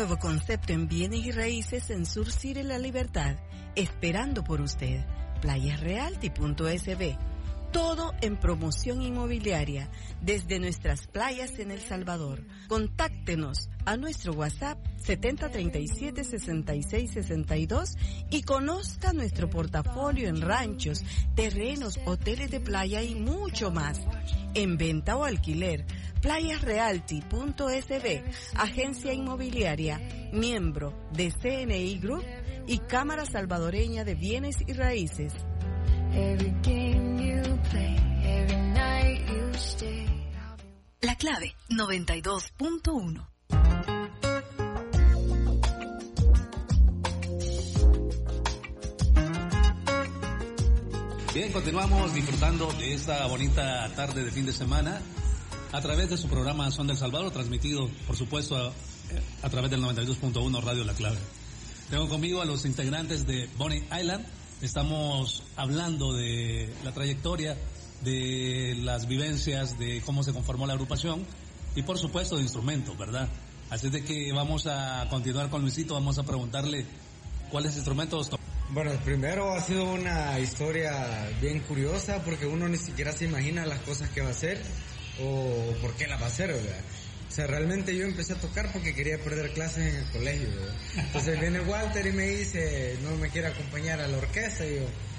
nuevo concepto en bienes y raíces en Surcire La Libertad, esperando por usted. Playasrealty.sb. Todo en promoción inmobiliaria desde nuestras playas en El Salvador. Contáctenos a nuestro WhatsApp 7037-6662 y conozca nuestro portafolio en ranchos, terrenos, hoteles de playa y mucho más. En venta o alquiler, playasrealty.sb, agencia inmobiliaria, miembro de CNI Group y Cámara Salvadoreña de Bienes y Raíces. La clave 92.1. Bien, continuamos disfrutando de esta bonita tarde de fin de semana a través de su programa Son del Salvador, transmitido, por supuesto, a través del 92.1 Radio La Clave. Tengo conmigo a los integrantes de Bonnie Island. Estamos hablando de la trayectoria, de las vivencias, de cómo se conformó la agrupación y, por supuesto, de instrumentos, ¿verdad? Así de que vamos a continuar con Luisito, vamos a preguntarle cuáles instrumentos tocan. Bueno, primero ha sido una historia bien curiosa porque uno ni siquiera se imagina las cosas que va a hacer o por qué las va a hacer, ¿verdad? O sea, realmente yo empecé a tocar porque quería perder clases en el colegio, ¿verdad? Entonces viene Walter y me dice, no me quiere acompañar a la orquesta y yo,